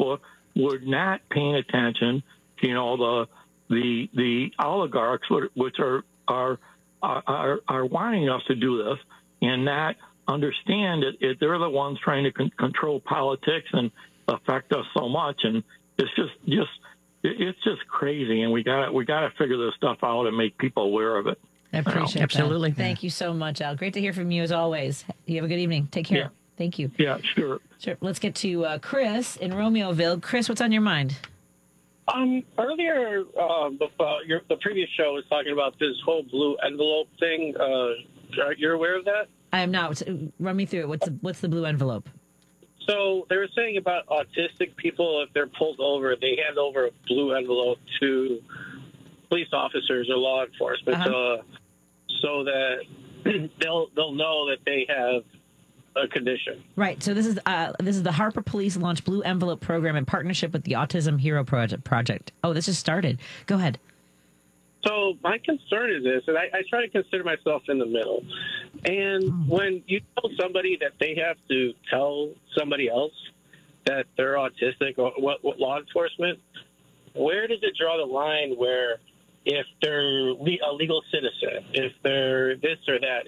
people were not paying attention to, the oligarchs, which are wanting us to do this and not understand that they're the ones trying to control politics and affect us so much. And it's just crazy. And we got to figure this stuff out and make people aware of it. I appreciate that. Absolutely. Thank you so much, Al. Great to hear from you as always. You have a good evening. Take care. Yeah. Thank you. Yeah, sure. Sure. Let's get to Chris in Romeoville. Chris, what's on your mind? Earlier, the previous show was talking about this whole blue envelope thing. You're aware of that? I am not. Run me through it. What's the blue envelope? So they were saying about autistic people, if they're pulled over, they hand over a blue envelope to police officers or law enforcement, so that they'll know that they have a condition. Right. So this is the Harper Police launched Blue Envelope program in partnership with the Autism Hero Project. Oh, this just started. Go ahead. So my concern is this, and I try to consider myself in the middle. And when you tell somebody that they have to tell somebody else that they're autistic, or what law enforcement, where does it draw the line where if they're a legal citizen, if they're this or that,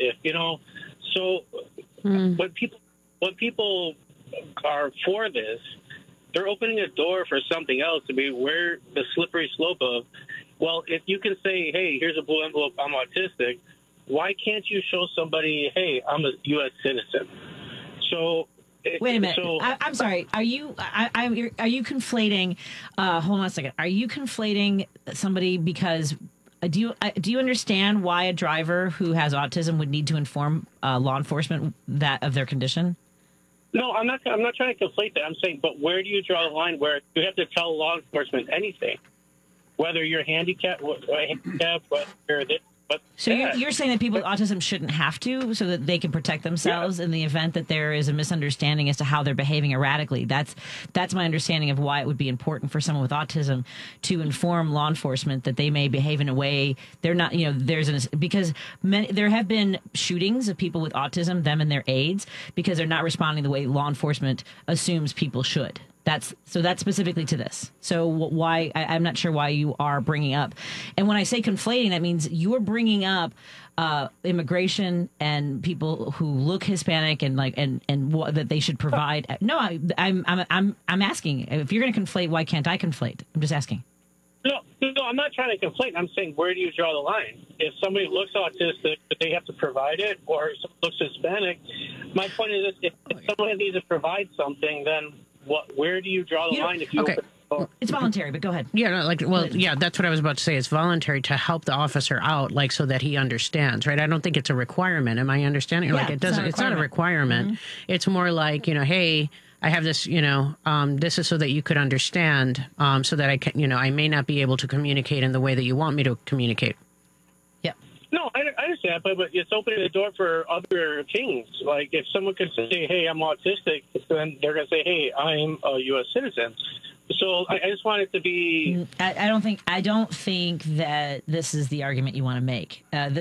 when people are for this, they're opening a door for something else to be where the slippery slope of, well, if you can say, hey, here's a blue envelope, I'm autistic, why can't you show somebody, hey, I'm a U.S. citizen? So wait a minute. I'm sorry. Are you conflating? Hold on a second. Are you conflating somebody because? Do you understand why a driver who has autism would need to inform law enforcement of their condition? No, I'm not trying to conflate that. I'm saying, but where do you draw the line where you have to tell law enforcement anything, whether you're handicapped, whether you're this. So you're saying that people with autism shouldn't have to, so that they can protect themselves in the event that there is a misunderstanding as to how they're behaving erratically. That's my understanding of why it would be important for someone with autism to inform law enforcement that they may behave in a way they're not. Because there have been shootings of people with autism, them and their aides, because they're not responding the way law enforcement assumes people should. That's specifically to this. So why I'm not sure why you are bringing up, and when I say conflating, that means you're bringing up immigration and people who look Hispanic and what, that they should provide. No, I'm asking if you're going to conflate. Why can't I conflate? I'm just asking. No, I'm not trying to conflate. I'm saying, where do you draw the line? If somebody looks autistic, but they have to provide it, or someone looks Hispanic, my point is this: if someone needs to provide something, then where do you draw the line? If you it's voluntary, but go ahead. Yeah, that's what I was about to say. It's voluntary to help the officer out, so that he understands, right? I don't think it's a requirement. Am I understanding? Yeah, It's not a requirement. Mm-hmm. It's more like, hey, I have this, this is so that you could understand, so that I can, I may not be able to communicate in the way that you want me to communicate. No, I understand, but it's opening the door for other things. Like, if someone could say, hey, I'm autistic, then they're going to say, hey, I'm a U.S. citizen. So I just want it to be. I don't think that this is the argument you want to make.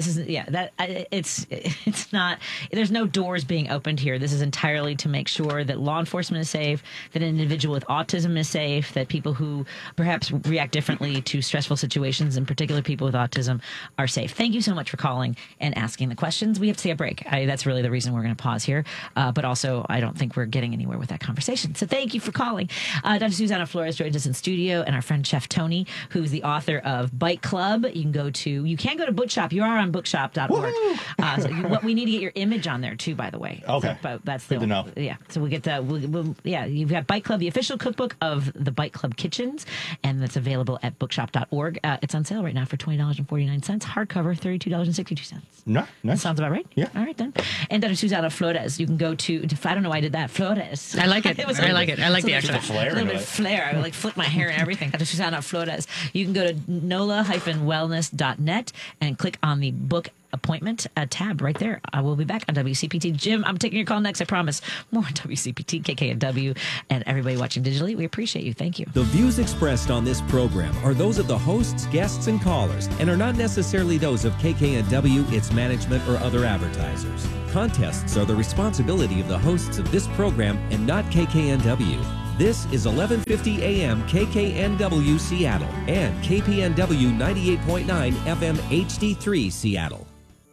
It's not. There's no doors being opened here. This is entirely to make sure that law enforcement is safe, that an individual with autism is safe, that people who perhaps react differently to stressful situations, in particular people with autism, are safe. Thank you so much for calling and asking the questions. We have to take a break. That's really the reason we're going to pause here. But also, I don't think we're getting anywhere with that conversation. So thank you for calling. Dr. Susanna Flores joins us in studio, and our friend Chef Tony, who's the author of Bite Club. You can go to Bookshop. You are on bookshop.org. So we need to get your image on there too, by the way. Okay. So, that's good to know. Yeah. So we'll get that. You've got Bite Club, the official cookbook of the Bite Club Kitchens, and that's available at bookshop.org. It's on sale right now for $20.49. Hardcover, $32.62. Nice. That sounds about right. Yeah. All right then. And Dr. Susanna Flores, you can go to. I don't know why I did that. Flores. I like it. I like it. I like the extra flair. A little bit of flair. I flip my hair and everything. Dr. Susanna Flores. You can go to NOLA-wellness.net and click on the book appointment tab right there. I will be back on WCPT. Jim, I'm taking your call next, I promise. More on WCPT, KKNW, and everybody watching digitally. We appreciate you. Thank you. The views expressed on this program are those of the hosts, guests, and callers, and are not necessarily those of KKNW, its management, or other advertisers. Contests are the responsibility of the hosts of this program and not KKNW. This is 1150 AM KKNW Seattle and KPNW 98.9 FM HD3 Seattle.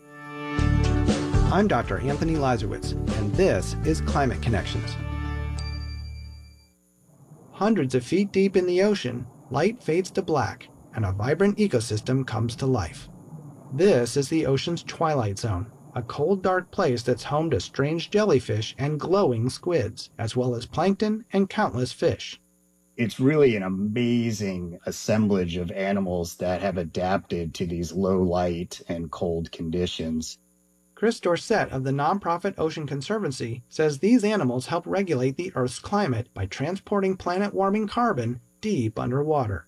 I'm Dr. Anthony Lazarowitz, and this is Climate Connections. Hundreds of feet deep in the ocean, light fades to black, and a vibrant ecosystem comes to life. This is the ocean's twilight zone, a cold, dark place that's home to strange jellyfish and glowing squids, as well as plankton and countless fish. It's really an amazing assemblage of animals that have adapted to these low light and cold conditions. Chris Dorset of the nonprofit Ocean Conservancy says these animals help regulate the Earth's climate by transporting planet-warming carbon deep underwater.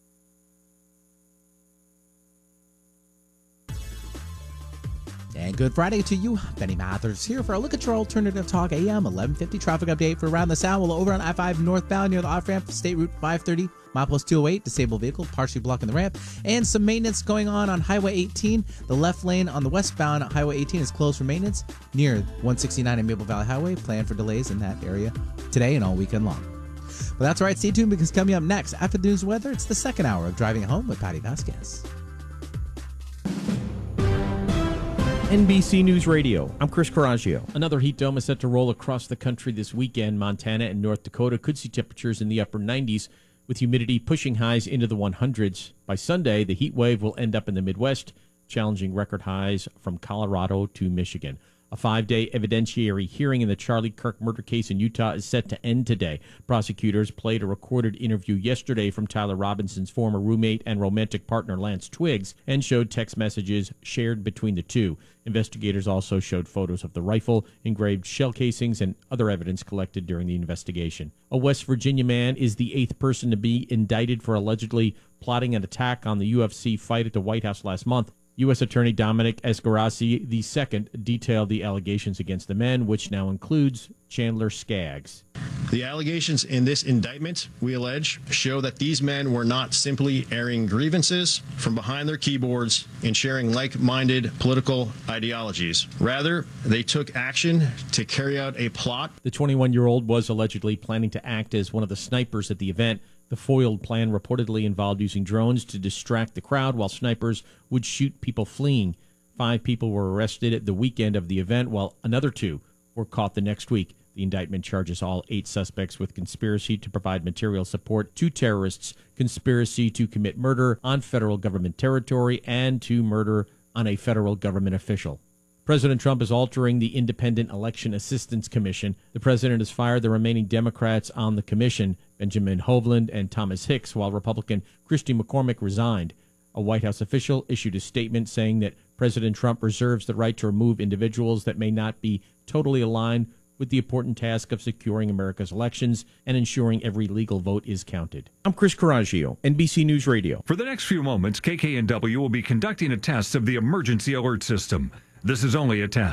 And good Friday to you. Benny Mathers here for a look at your alternative talk AM 1150 traffic update for around the Sound. Well, over on I-5 northbound near the off-ramp, State Route 530, milepost 208, disabled vehicle partially blocking the ramp, and some maintenance going on Highway 18. The left lane on the westbound Highway 18 is closed for maintenance near 169 and Maple Valley Highway. Plan for delays in that area today and all weekend long. But that's all right. Stay tuned because coming up next after the news weather, it's the second hour of Driving Home with Patty Vasquez. NBC News Radio, I'm Chris Coraggio. Another heat dome is set to roll across the country this weekend. Montana and North Dakota could see temperatures in the upper 90s, with humidity pushing highs into the 100s. By Sunday, the heat wave will end up in the Midwest, challenging record highs from Colorado to Michigan. A 5-day evidentiary hearing in the Charlie Kirk murder case in Utah is set to end today. Prosecutors played a recorded interview yesterday from Tyler Robinson's former roommate and romantic partner Lance Twiggs and showed text messages shared between the two. Investigators also showed photos of the rifle, engraved shell casings, and other evidence collected during the investigation. A West Virginia man is the 8th person to be indicted for allegedly plotting an attack on the UFC fight at the White House last month. U.S. Attorney Dominic Escarassi II detailed the allegations against the men, which now includes Chandler Skaggs. The allegations in this indictment, we allege, show that these men were not simply airing grievances from behind their keyboards and sharing like-minded political ideologies. Rather, they took action to carry out a plot. The 21-year-old was allegedly planning to act as one of the snipers at the event. The foiled plan reportedly involved using drones to distract the crowd while snipers would shoot people fleeing. 5 people were arrested at the weekend of the event, while another 2 were caught the next week. The indictment charges all 8 suspects with conspiracy to provide material support to terrorists, conspiracy to commit murder on federal government territory, and to murder on a federal government official. President Trump is altering the Independent Election Assistance Commission. The president has fired the remaining Democrats on the commission, Benjamin Hovland and Thomas Hicks, while Republican Christy McCormick resigned. A White House official issued a statement saying that President Trump reserves the right to remove individuals that may not be totally aligned with the important task of securing America's elections and ensuring every legal vote is counted. I'm Chris Coraggio, NBC News Radio. For the next few moments, KKNW will be conducting a test of the emergency alert system. This is only a test.